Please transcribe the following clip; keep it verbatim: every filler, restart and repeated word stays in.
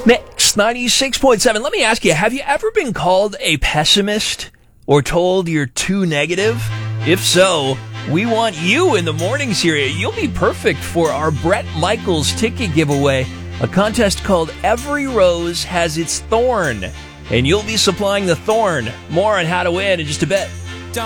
Mix ninety-six point seven. Let me ask you, have you ever been called a pessimist or told you're too negative? If so, we want you in the mornings here. You'll be perfect for our Bret Michaels ticket giveaway, a contest called Every Rose Has Its Thorn. And you'll be supplying the thorn. More on how to win in just a bit.